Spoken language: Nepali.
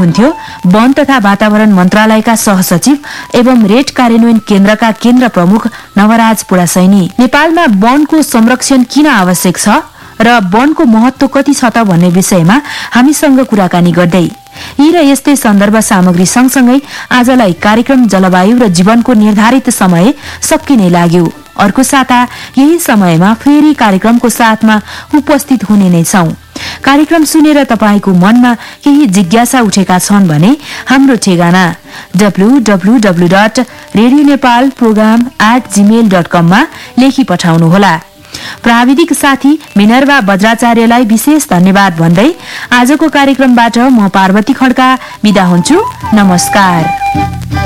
हुनुहुन्थ्यो वन तथा वातावरण मन्त्रालयका सहसचिव एवं रेड कार्यान्वयन केन्द्रका केन्द्र प्रमुख नवराज पुडासैनी। नेपालमा वनको संरक्षण किन आवश्यक छ र वनको महत्व कति छ त भन्ने विषयमा हामीसँग कुराकानी गर्दै यी र यस्तै सन्दर्भ सामग्री सँगसँगै आजलाई कार्यक्रम जलवायु र जीवनको निर्धारित समय सकिने लाग्यो। अर्को साता यही समयमा फेरि कार्यक्रमको साथमा उपस्थित हुने नै छौं। कार्यक्रम सुनेर तपाईको मनमा केही जिज्ञासा उठेका छन् भने हाम्रो ठेगाना www.radionepalprogram@gmail.com मा लेखी पठाउनुहोला। प्राविधिक साथी मिनर्वा बज्राचार्यलाई विशेष धन्यवाद भन्दै आजको कार्यक्रमबाट म पार्वती खड्का बिदा हुन्छु। नमस्कार।